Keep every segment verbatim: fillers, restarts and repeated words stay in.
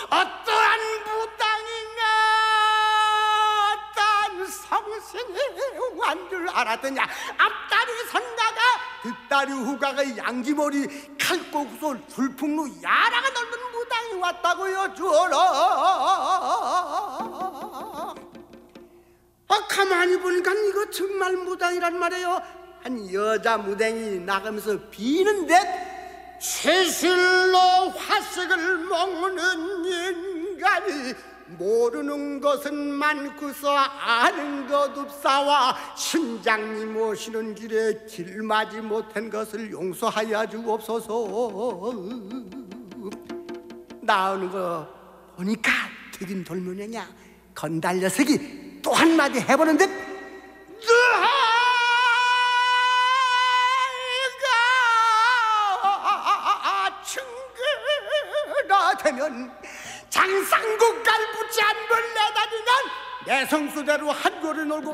어떠한 무당이냐 딴 성신이 한 줄 알았더냐. 앞다리 선가가 뒷다리 후가가 양지머리 칼꼬구솔 불풍루 야라가 넓은 무당이 왔다고요. 주어라. 아, 가만히 보니까 이거 정말 무당이란 말이에요. 한 여자 무당이 나가면서 비는데 쇠실로 화색을 먹는 인간이 모르는 것은 많고서 아는 것 없사와 신장님 오시는 길에 길맞이 못한 것을 용서하여 주옵소서. 나오는 거 보니까 되긴 돌문이냐. 건달 녀석이 또 한마디 해보는데 너가 증거가 되면 장상국갈 붙이 한 번 내다니면 내 성수대로 한 고리 놀고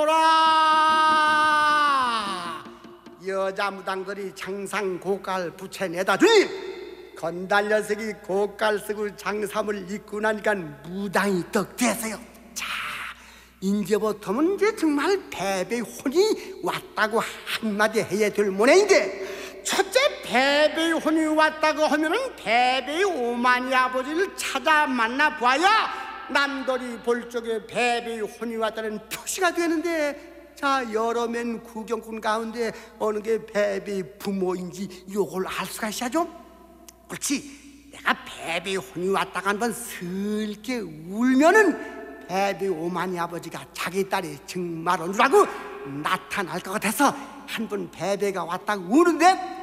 가겠노라. 여자 무당들이 장상국갈 붙여 내다 주니 건달 녀석이 고깔 쓰고 장삼을 입고 나니까 무당이 떡 됐어요. 자, 이제부터는 이제 정말 패배의 혼이 왔다고 한마디 해야 될 모양인데, 첫째 패배의 혼이 왔다고 하면은 패배의 오마니 아버지를 찾아 만나 봐야 남들이 볼 적에 패배의 혼이 왔다는 표시가 되는데, 자, 여러 면 구경꾼 가운데 어느 게 패배의 부모인지 요걸 알 수가 있어야죠. 그렇지, 내가 패배의 혼이 왔다가 한번 슬게 울면은 패배의 오마니 아버지가 자기 딸이 정말 온 줄 알고 나타날 것 같아서 한 번 패배가 왔다고 우는데